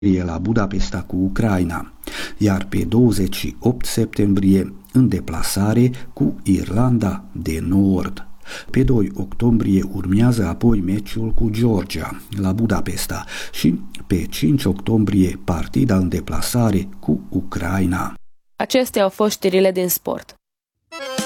la Budapesta cu Ucraina, iar pe 28 septembrie în deplasare cu Irlanda de Nord. Pe 2 octombrie urmează apoi meciul cu Georgia la Budapesta și pe 5 octombrie partida în deplasare cu Ucraina. Acestea au fost știrile din sport.